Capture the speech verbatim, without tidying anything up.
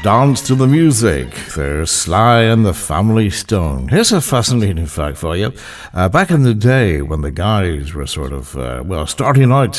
dance to the music. There's Sly and the Family Stone. Here's a fascinating fact for you. Uh, back in the day when the guys were sort of, uh, well, starting out